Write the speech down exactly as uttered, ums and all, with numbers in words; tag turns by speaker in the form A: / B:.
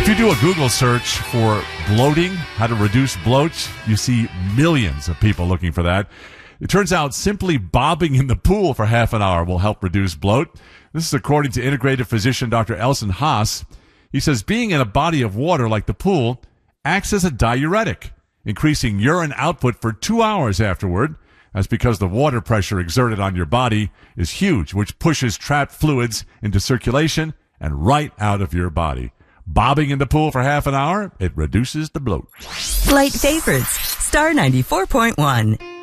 A: If you do a Google search for bloating, how to reduce bloat, you see millions of people looking for that. It turns out simply bobbing in the pool for half an hour will help reduce bloat. This is according to integrative physician Doctor Elson Haas. He says being in a body of water like the pool acts as a diuretic, increasing urine output for two hours afterward. That's because the water pressure exerted on your body is huge, which pushes trapped fluids into circulation and right out of your body. Bobbing in the pool for half an hour, it reduces the bloat.
B: Light favorites, Star ninety-four point one.